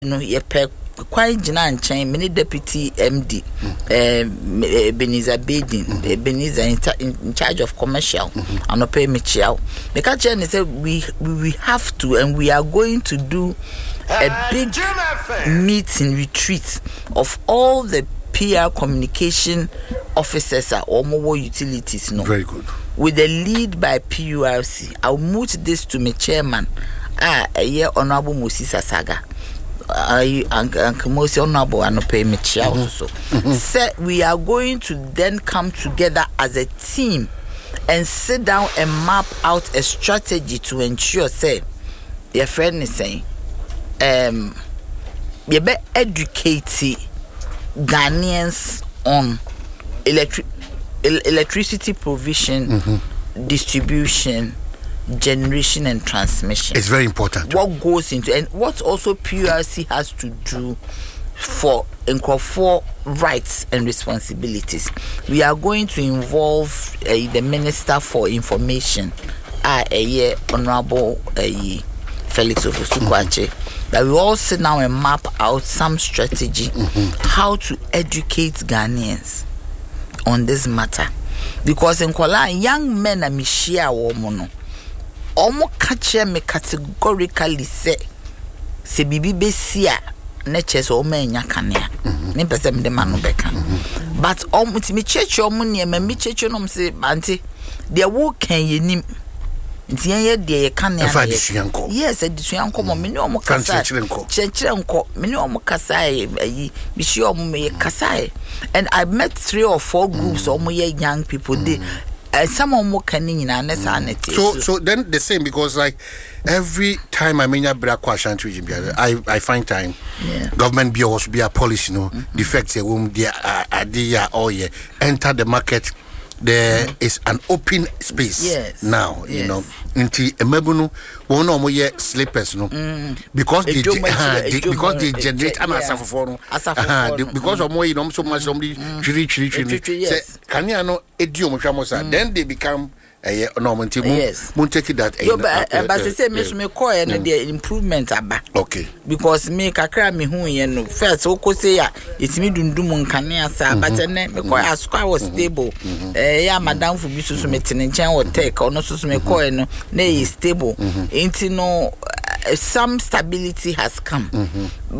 no ye pe kwai gina nchen mini deputy MD Ebenezer Badin Ebenezer in charge of commercial and pay me chiao because Jen said we have to and we are going to do a big meeting retreat of all the PR communication officers or more utilities. No, very good. With the lead by PURC. I'll move this to my chairman. A year Honorable Moses Asaga. Uncle Moses Honorable and pay me chiao. So, we are going to then come together as a team and sit down and map out a strategy to ensure, say, your friend is saying, you be educate Ghanaians on electricity provision, distribution, generation and transmission. It's very important. What goes into and what also PURC has to do for rights and responsibilities. We are going to involve the Minister for Information, Honorable Felix Ofosu-Kwakye, that we all sit down and map out some strategy how to educate Ghanaians on this matter. Because in Kuala, young men are mishia womono. Omo kache me categorically say bibi besia neches omo enya kanea. Ne pese me de manu beka. But omo ti me cheche omo ne me cheche no se anti de wo kan yenim. Ntiye de kanea. Yes, adisuyanko mo me ne omo kasa. Chechirenko me ne omo kasa yi bishi omo me kasa. And I met 3 or 4 groups omo young people they some of more canning in so then the same because like every time I mean I find time government be also be a policy defects a womb the idea enter the market. There is an open space now, you know. Inti emebunu one or more slippers, no, because they generate because of more, you know, so much somebody can you know idiom then they become no, take it that but they say me call and the improvement aba. Okay. Because me kakra me hu ye no first oko say ya it's me dundum nkane asa but me call as was stable ya madam fu bi so me tene nchen o take ono so me call no na is stable. Into no some stability has come.